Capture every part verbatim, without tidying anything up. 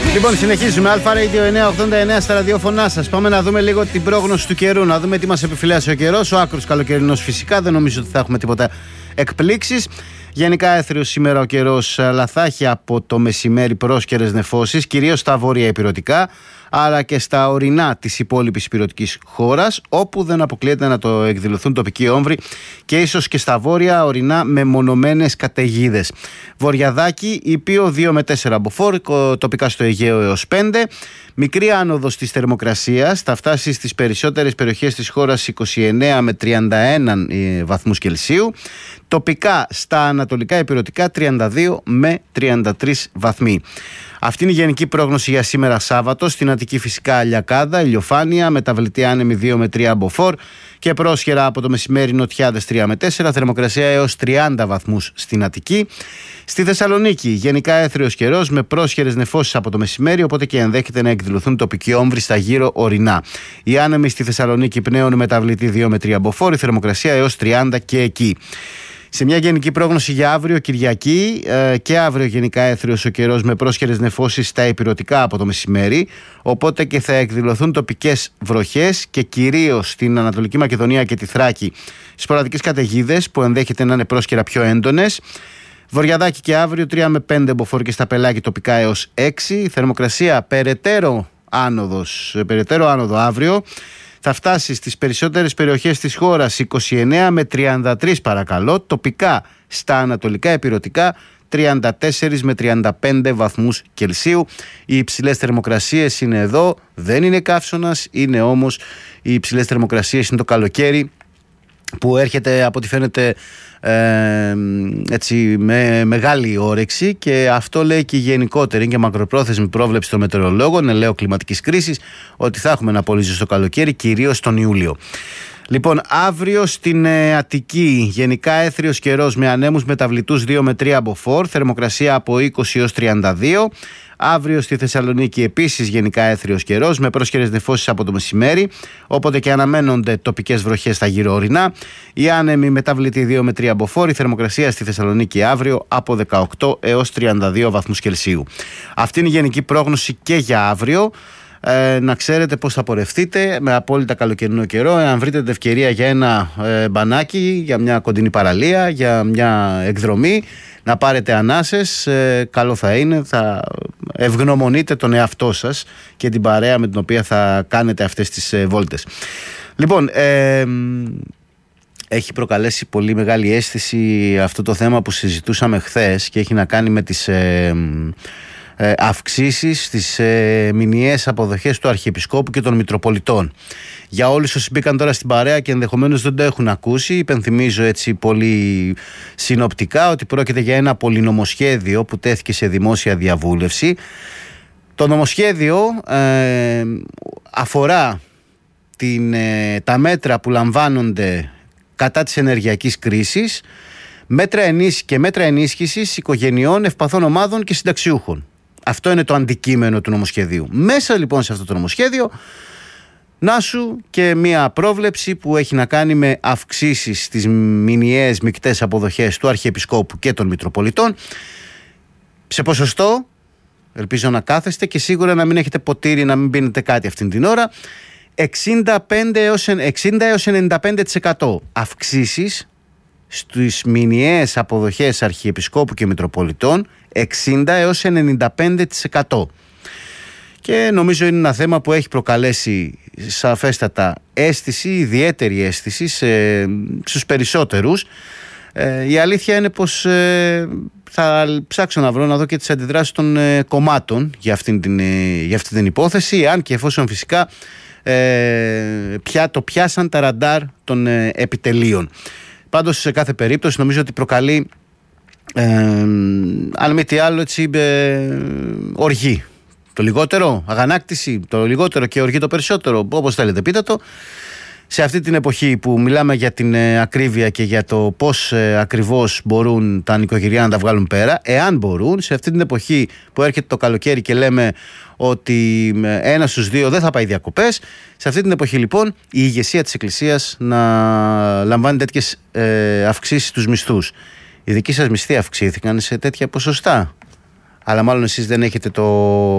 Λοιπόν, συνεχίζουμε. Αλφα Radio εννιακόσια ογδόντα εννέα στα ραδιόφωνά σας. Πάμε να δούμε λίγο την πρόγνωση του καιρού. Να δούμε τι μας επιφυλάσσει ο καιρός. Ο άκρος καλοκαιρινός φυσικά. Δεν νομίζω ότι θα έχουμε τίποτα εκπλήξεις. Γενικά έθριος σήμερα ο καιρός, αλλά θα έχει από το μεσημέρι πρόσκαιρες νεφώσεις, κυρίως στα βόρεια ηπειρωτικά, αλλά και στα ορεινά της υπόλοιπης ηπειρωτικής χώρας, όπου δεν αποκλείεται να το εκδηλωθούν τοπικοί όμβροι και ίσως και στα βόρεια ορεινά με μονομένες καταιγίδες. Βορειαδάκι, ήπιο δύο με τέσσερα μποφόρ, τοπικά στο Αιγαίο έως πέντε. Μικρή άνοδος της θερμοκρασίας, θα φτάσει στις περισσότερες περιοχές της χώρας είκοσι εννέα με τριάντα ένα βαθμούς Κελσίου. Τοπικά στα ανατολικά ηπειρωτικά τριάντα δύο με τριάντα τρεις βαθμοί. Αυτή είναι η γενική πρόγνωση για σήμερα Σάββατο. Στην Αττική φυσικά αλιακάδα, ηλιοφάνεια, μεταβλητή άνεμη δύο με τρία μποφόρ και πρόσχερα από το μεσημέρι νοτιάδες τρία με τέσσερα, θερμοκρασία έως τριάντα βαθμούς στην Αττική. Στη Θεσσαλονίκη γενικά έθριος καιρός με πρόσχερες νεφώσεις από το μεσημέρι, οπότε και ενδέχεται να εκδηλωθούν τοπικοί όμβροι στα γύρω ορεινά. Οι άνεμοι στη Θεσσαλονίκη πνέουν μεταβλητή δύο με τρία μποφόρ, η θερμοκρασία έως τριάντα και εκεί. Σε μια γενική πρόγνωση για αύριο Κυριακή, ε, και αύριο γενικά έθριος ο καιρός με πρόσχερες νεφώσεις στα ηπειρωτικά από το μεσημέρι, οπότε και θα εκδηλωθούν τοπικές βροχές και κυρίως στην Ανατολική Μακεδονία και τη Θράκη σποραδικές καταιγίδες που ενδέχεται να είναι πρόσκαιρα πιο έντονες. Βορειαδάκι και αύριο τρία με πέντε μποφόρ και στα πελάγη τοπικά έως έξι. Θερμοκρασία περαιτέρω άνοδος, περαιτέρω άνοδο αύριο. Θα φτάσει στις περισσότερες περιοχές της χώρας είκοσι εννέα με τριάντα τρεις παρακαλώ, τοπικά στα ανατολικά ηπειρωτικά τριάντα τέσσερα με τριάντα πέντε βαθμούς Κελσίου. Οι υψηλές θερμοκρασίες είναι εδώ, δεν είναι καύσωνας, είναι όμως οι υψηλές θερμοκρασίες, είναι το καλοκαίρι που έρχεται από ό,τι φαίνεται ε, έτσι, με μεγάλη όρεξη, και αυτό λέει και η γενικότερη και μακροπρόθεσμη πρόβλεψη των μετεωρολόγων ελαίου κλιματικής κρίσης, ότι θα έχουμε ένα πολύ ζεστό καλοκαίρι, κυρίως τον Ιούλιο. Λοιπόν, αύριο στην ε, Αττική γενικά έθριος καιρός με ανέμους μεταβλητούς δύο με τρία μποφόρ, θερμοκρασία από είκοσι έως τριάντα δύο. Αύριο στη Θεσσαλονίκη επίσης γενικά έθριος καιρός με πρόσχερες νεφώσεις από το μεσημέρι, όποτε και αναμένονται τοπικές βροχές στα γύρω ορεινά. Οι άνεμοι μεταβλητοί δύο με τρία μποφόρ, η θερμοκρασία στη Θεσσαλονίκη αύριο από δεκαοκτώ έως τριάντα δύο βαθμούς Κελσίου. Αυτή είναι η γενική πρόγνωση και για αύριο. Ε, να ξέρετε πώς θα πορευτείτε με απόλυτα καλοκαιρινό καιρό. Αν βρείτε την ευκαιρία για ένα ε, μπανάκι, για μια κοντινή παραλία, για μια εκδρομή, να πάρετε ανάσες, ε, καλό θα είναι. Θα ευγνωμονείτε τον εαυτό σας και την παρέα με την οποία θα κάνετε αυτές τις ε, βόλτες. Λοιπόν, ε, έχει προκαλέσει πολύ μεγάλη αίσθηση αυτό το θέμα που συζητούσαμε χθες και έχει να κάνει με τις ε, ε, αυξήσεις στις ε, μηνιαίες αποδοχές του Αρχιεπισκόπου και των Μητροπολιτών. Για όλους όσοι μπήκαν τώρα στην παρέα και ενδεχομένως δεν το έχουν ακούσει, υπενθυμίζω έτσι πολύ συνοπτικά ότι πρόκειται για ένα πολυνομοσχέδιο που τέθηκε σε δημόσια διαβούλευση. Το νομοσχέδιο ε, αφορά την, ε, τα μέτρα που λαμβάνονται κατά της ενεργειακής κρίσης, μέτρα ενίσχυσης και μέτρα ενίσχυσης οικογενειών, ευπαθών ομάδων και συνταξιούχων. Αυτό είναι το αντικείμενο του νομοσχεδίου. Μέσα λοιπόν σε αυτό το νομοσχέδιο, να σου και μία πρόβλεψη που έχει να κάνει με αυξήσεις στις μηνιαίες μεικτές αποδοχές του Αρχιεπισκόπου και των Μητροπολιτών σε ποσοστό, ελπίζω να κάθεστε και σίγουρα να μην έχετε ποτήρι, να μην πίνετε κάτι αυτήν την ώρα, εξήντα έως ενενήντα πέντε τοις εκατό αυξήσεις στις μηνιαίες αποδοχές Αρχιεπισκόπου και Μητροπολιτών, εξήντα έως ενενήντα πέντε τοις εκατό. Και νομίζω είναι ένα θέμα που έχει προκαλέσει σαφέστατα αίσθηση, ιδιαίτερη αίσθηση σε, στους περισσότερους. Ε, η αλήθεια είναι πως ε, θα ψάξω να βρω να δω και τις αντιδράσεις των ε, κομμάτων για αυτήν την, ε, για αυτή την υπόθεση, αν και εφόσον φυσικά ε, πια, το πιάσαν τα ραντάρ των ε, επιτελείων. Πάντως σε κάθε περίπτωση νομίζω ότι προκαλεί ε, αν μη τι άλλο έτσι ε, οργή. Το λιγότερο, αγανάκτηση, το λιγότερο και οργή το περισσότερο, όπως θέλετε πείτε το. Σε αυτή την εποχή που μιλάμε για την ε, ακρίβεια και για το πώς ε, ακριβώς μπορούν τα νοικοκυριά να τα βγάλουν πέρα, εάν μπορούν, σε αυτή την εποχή που έρχεται το καλοκαίρι και λέμε ότι ε, ένας στους δύο δεν θα πάει διακοπές, σε αυτή την εποχή λοιπόν η ηγεσία της Εκκλησίας να λαμβάνει τέτοιες ε, αυξήσεις στους μισθούς. Οι δικοί σας μισθοί αυξήθηκαν σε τέτοια ποσοστά? αλλά μάλλον εσείς δεν έχετε το,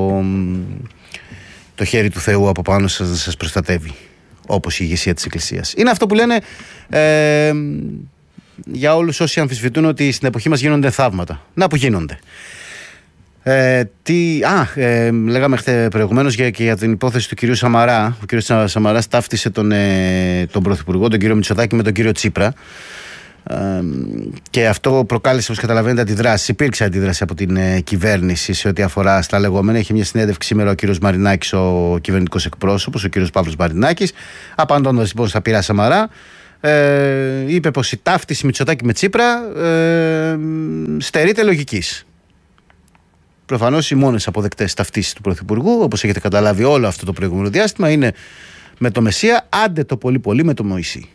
το χέρι του Θεού από πάνω σας να σας προστατεύει, όπως η ηγεσία της Εκκλησίας. Είναι αυτό που λένε ε, για όλους όσοι αμφισβητούν ότι στην εποχή μας γίνονται θαύματα. Να που γίνονται. Ε, τι, α, ε, λέγαμε χθε προηγουμένως για, και για την υπόθεση του κυρίου Σαμαρά. Ο κύριος Σαμαράς ταύτισε τον, ε, τον Πρωθυπουργό, τον κύριο Μητσοτάκη, με τον κύριο Τσίπρα. Ε, και αυτό προκάλεσε, όπως καταλαβαίνετε, αντιδράσεις. Υπήρξε αντίδραση από την ε, κυβέρνηση σε ό,τι αφορά στα λεγόμενα. Είχε μια συνέντευξη σήμερα ο κύριος Μαρινάκης, ο κυβερνητικός εκπρόσωπος, ο κύριος Παύλος Μαρινάκης, απαντώντας λοιπόν στα πειρά Σαμαρά. Ε, είπε πως η ταύτιση Μητσοτάκη με Τσίπρα ε, στερείται λογικής. Προφανώς οι μόνες αποδεκτές ταυτίσεις του Πρωθυπουργού, όπως έχετε καταλάβει όλο αυτό το προηγούμενο διάστημα, είναι με το Μεσσία, άντε το πολύ πολύ με το Μωυσή.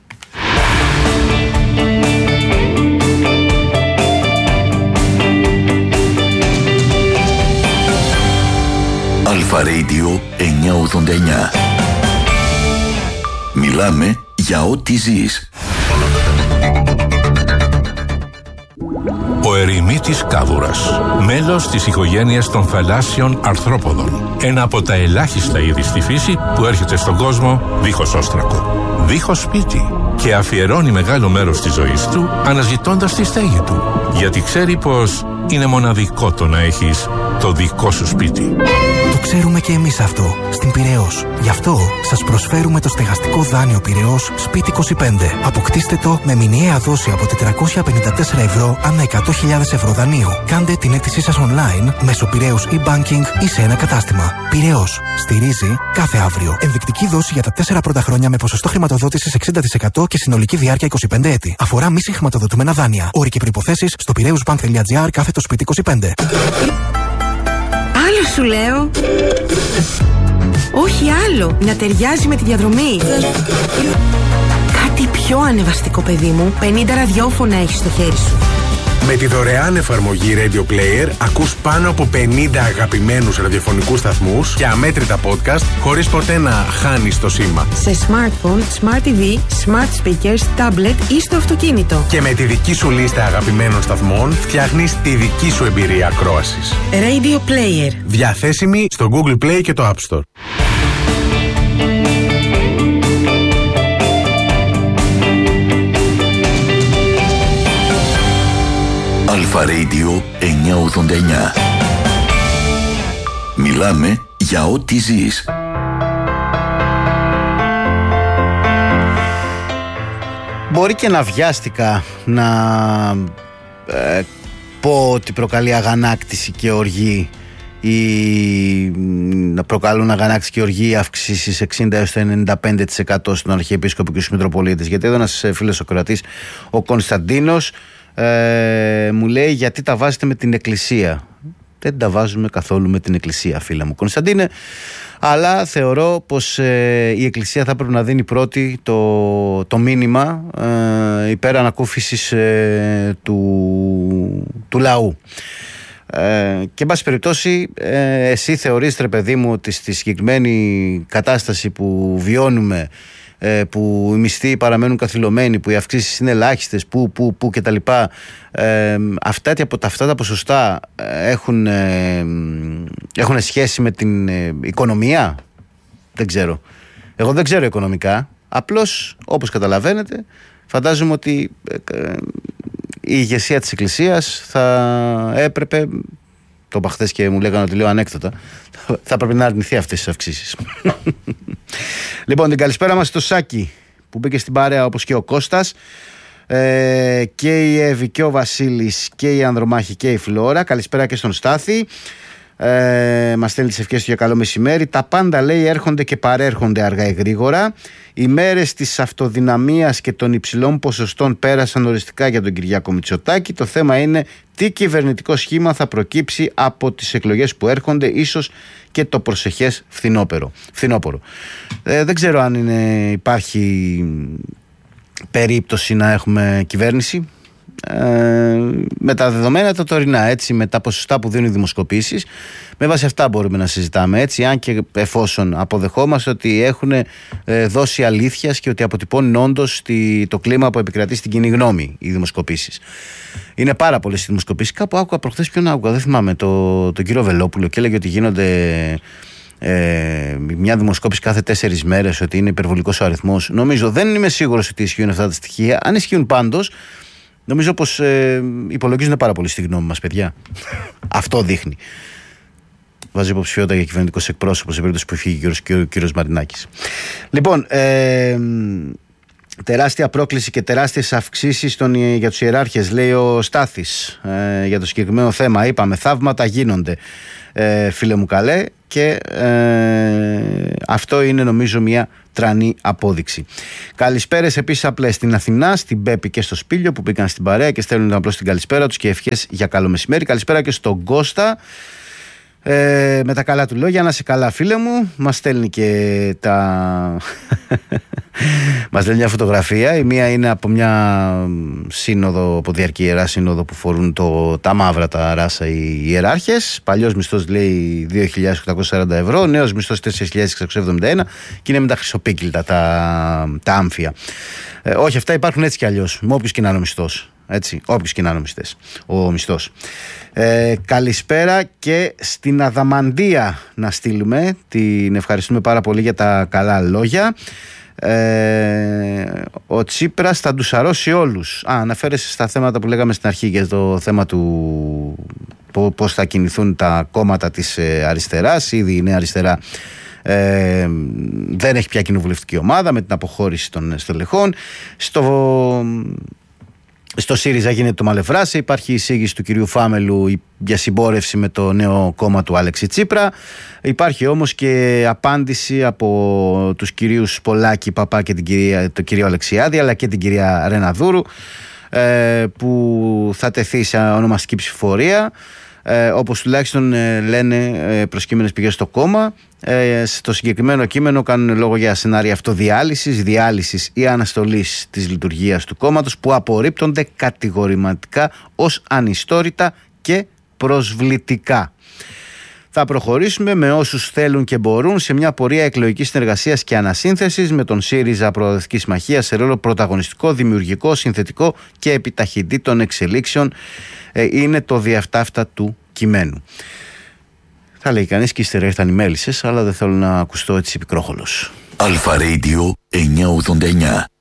Αλφα Radio εννιακόσια ογδόντα εννιά. Μιλάμε για ό,τι ζεις. Ο ερημίτης κάβουρας, μέλος της οικογένειας των θαλάσσιων αρθρόποδων. Ένα από τα ελάχιστα είδη στη φύση που έρχεται στον κόσμο δίχως όστρακο, δίχως σπίτι, και αφιερώνει μεγάλο μέρος της ζωής του αναζητώντας τη στέγη του. Γιατί ξέρει πως είναι μοναδικό το να έχεις το δικό σου σπίτι. Το ξέρουμε και εμείς αυτό, στην Πειραιώς. Γι' αυτό σας προσφέρουμε το στεγαστικό δάνειο Πειραιώς Σπίτι είκοσι πέντε. Αποκτήστε το με μηνιαία δόση από τετρακόσια πενήντα τέσσερα ευρώ ανά εκατό χιλιάδες ευρώ δανείου. Κάντε την αίτησή σας online μέσω Πειραιώς e-banking ή σε ένα κατάστημα. Πειραιώς. Στηρίζει κάθε αύριο. Ενδεικτική δόση για τα τέσσερα πρώτα χρόνια με ποσοστό χρηματοδότησης εξήντα τοις εκατό και συνολική διάρκεια είκοσι πέντε έτη. Αφορά μη συγχρηματοδοτούμενα δάνεια. Όροι και προϋποθέσεις στο πειραιούσbank.gr κάθετο σπίτι είκοσι πέντε. Άλλο σου λέω. Όχι άλλο. Να ταιριάζει με τη διαδρομή. Κάτι πιο ανεβαστικό, παιδί μου. πενήντα ραδιόφωνα έχεις στο χέρι σου. Με τη δωρεάν εφαρμογή Radio Player ακούς πάνω από πενήντα αγαπημένους ραδιοφωνικούς σταθμούς και αμέτρητα podcast χωρίς ποτέ να χάνεις το σήμα. Σε smartphone, smart τι βι, smart speakers, tablet ή στο αυτοκίνητο. Και με τη δική σου λίστα αγαπημένων σταθμών φτιάχνεις τη δική σου εμπειρία ακρόασης. Radio Player. Διαθέσιμη στο Google Play και το App Store. Αλφα Radio εννιακόσια ογδόντα εννιά. Μιλάμε για ό,τι ζεις. Μπορεί και να βιάστηκα να ε, πω ότι προκαλεί αγανάκτηση και οργή, ή να προκαλούν αγανάκτηση και οργή αυξήσεις εξήντα έως ενενήντα πέντε τοις εκατό στον Αρχιεπίσκοπο και στους Μητροπολίτες. Γιατί εδώ ένας φίλος ο Κροατής, ο Κωνσταντίνος, Ε, μου λέει, γιατί τα βάζετε με την Εκκλησία? Δεν τα βάζουμε καθόλου με την Εκκλησία, φίλε μου Κωνσταντίνε, αλλά θεωρώ πως ε, η Εκκλησία θα πρέπει να δίνει πρώτη το, το μήνυμα ε, υπέρ ανακούφισης ε, του, του λαού. Ε, και εν πάση περιπτώσει, ε, εσύ θεωρείς, ρε παιδί μου, ότι στη συγκεκριμένη κατάσταση που βιώνουμε, που οι μισθοί παραμένουν καθυλωμένοι, που οι αυξήσεις είναι ελάχιστες, που, που, που κτλ. Ε, αυτά, αυτά τα ποσοστά έχουν, ε, έχουν σχέση με την ε, οικονομία? Δεν ξέρω. Εγώ δεν ξέρω οικονομικά. Απλώς, όπως καταλαβαίνετε, φαντάζομαι ότι ε, ε, η ηγεσία της Εκκλησίας θα έπρεπε, το είπα χθες και μου λέγανε ότι λέω ανέκδοτα, θα πρέπει να αρνηθεί αυτές τις αυξήσεις. Λοιπόν, την καλησπέρα μας στο Σάκη που μπήκε στην παρέα, όπως και ο Κώστας, ε, και η Εύη και ο Βασίλης και η Ανδρομάχη και η Φλώρα. Καλησπέρα και στον Στάθη. Ε, μας στέλνει τις ευχές του για καλό μεσημέρι. Τα πάντα, λέει, έρχονται και παρέρχονται αργά ή γρήγορα. Οι μέρες της αυτοδυναμίας και των υψηλών ποσοστών πέρασαν οριστικά για τον Κυριάκο Μητσοτάκη. Το θέμα είναι τι κυβερνητικό σχήμα θα προκύψει από τις εκλογές που έρχονται, ίσως και το προσεχές φθινόπωρο. φθινόπωρο. Ε, δεν ξέρω αν είναι, υπάρχει περίπτωση να έχουμε κυβέρνηση. ε, με τα δεδομένα τα τωρινά, έτσι, με τα ποσοστά που δίνουν οι δημοσκοπήσεις, με βάση αυτά μπορούμε να συζητάμε, έτσι, αν και εφόσον αποδεχόμαστε ότι έχουν ε, δώσει αλήθειας και ότι αποτυπώνουν όντως το κλίμα που επικρατεί στην κοινή γνώμη οι δημοσκοπήσεις. Είναι πάρα πολλές οι δημοσκοπήσεις. Κάπου άκουγα προχθές, ποιον άκουγα, δεν θυμάμαι, το, τον κύριο Βελόπουλο, και έλεγε ότι γίνονται ε, μια δημοσκόπηση κάθε τέσσερις μέρες, ότι είναι υπερβολικός ο αριθμός. Νομίζω, δεν είμαι σίγουρος ότι ισχύουν αυτά τα στοιχεία. Αν ισχύουν πάντως, νομίζω πως ε, υπολογίζουν πάρα πολύ στη γνώμη μας, παιδιά. Αυτό δείχνει. Βάζει υποψηφιότητα για κυβερνητικός εκπρόσωπος σε περίπτωση που φύγει ο κύριος Μαρινάκης. Λοιπόν, ε, τεράστια πρόκληση και τεράστιες αυξήσεις των, για τους ιεράρχες, λέει ο Στάθης, ε, για το συγκεκριμένο θέμα. Είπαμε, θαύματα γίνονται, ε, φίλε μου καλέ, και ε, αυτό είναι νομίζω μια τρανή απόδειξη. Καλησπέρες επίσης απλές στην Αθηνά, στην Πέπη και στο Σπήλιο που πήγαν στην παρέα και στέλνουν απλώς την καλησπέρα τους και ευχές για καλό μεσημέρι. Καλησπέρα και στον Κώστα. Ε, με τα καλά του λόγια, να είσαι καλά φίλε μου. Μας στέλνει και τα μας στέλνει μια φωτογραφία. Η μία είναι από μια σύνοδο, από διαρκή ιερά σύνοδο που φορούν το, τα μαύρα τα ράσα οι ιεράρχες. Παλιός μισθός λέει δύο χιλιάδες οκτακόσια σαράντα ευρώ, νέος μισθός τέσσερις χιλιάδες εξακόσια εβδομήντα ένα και είναι με τα χρυσοπίκυλτα τα, τα άμφια. Ε, όχι, αυτά υπάρχουν έτσι κι αλλιώς, με όποιος και να είναι ο μισθός. Έτσι, όποιος και να είναι ο μισθός. Ε, καλησπέρα και στην Αδαμαντία να στείλουμε. Την ευχαριστούμε πάρα πολύ για τα καλά λόγια. Ε, ο Τσίπρας θα τους αρρώσει όλους. Α, αναφέρεσαι στα θέματα που λέγαμε στην αρχή για το θέμα του πώς θα κινηθούν τα κόμματα της αριστεράς. Ήδη η Νέα Αριστερά Ε, δεν έχει πια κοινοβουλευτική ομάδα με την αποχώρηση των στελεχών. Στο, στο ΣΥΡΙΖΑ γίνεται το μαλεφράσι. Υπάρχει η εισήγηση του κυρίου Φάμελου για συμπόρευση με το νέο κόμμα του Άλεξη Τσίπρα. Υπάρχει όμως και απάντηση από τους κυρίους Πολάκη, Παπά και την κυρία, τον κύριο Αλεξιάδη, αλλά και την κυρία Ρεναδούρου, ε, που θα τεθεί σε ονομαστική ψηφοφορία. Ε, όπως τουλάχιστον ε, λένε ε, προσκύμενες πηγές στο κόμμα. Ε, στο συγκεκριμένο κείμενο κάνουν λόγο για σενάρια αυτοδιάλυσης, διάλυσης ή αναστολής της λειτουργίας του κόμματος, που απορρίπτονται κατηγορηματικά ως ανιστόρητα και προσβλητικά. Θα προχωρήσουμε με όσους θέλουν και μπορούν σε μια πορεία εκλογικής συνεργασίας και ανασύνθεσης με τον ΣΥΡΙΖΑ Προοδευτική Συμμαχία σε ρόλο πρωταγωνιστικό, δημιουργικό, συνθετικό και επιταχυντή των εξελίξεων. Ε, είναι το διαυτάφτα του κειμένου. Θα λέει κανείς και ύστερα ήρθαν οι μέλισσες, αλλά δεν θέλω να ακουστώ έτσι πικρόχολος. Αλφα Radio εννιακόσια ογδόντα εννιά.